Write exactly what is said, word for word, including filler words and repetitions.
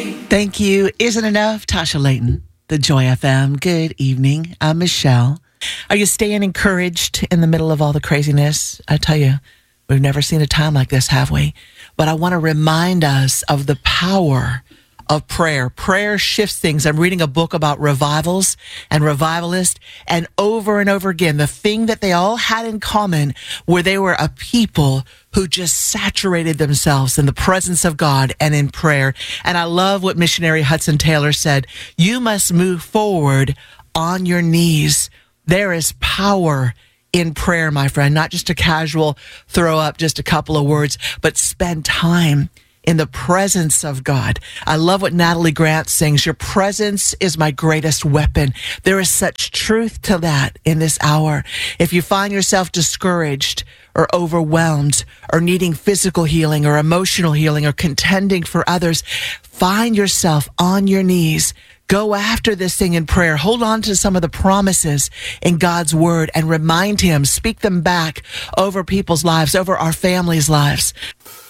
Thank you. Isn't enough? Tasha Layton, the Joy F M. Good evening. I'm Michelle. Are you staying encouraged in the middle of all the craziness? I tell you, we've never seen a time like this, have we? But I want to remind us of the power of prayer. Prayer shifts things. I'm reading a book about revivals and revivalists, and over and over again, the thing that they all had in common were they were a people who just saturated themselves in the presence of God and in prayer. And I love what missionary Hudson Taylor said. You must move forward on your knees. There is power in prayer, my friend, not just a casual throw up just a couple of words, but spend time in the presence of God. I love what Natalie Grant sings. Your presence is my greatest weapon. There is such truth to that in this hour. If you find yourself discouraged or overwhelmed or needing physical healing or emotional healing or contending for others, find yourself on your knees. Go after this thing in prayer. Hold on to some of the promises in God's word and remind him, speak them back over people's lives, over our families' lives.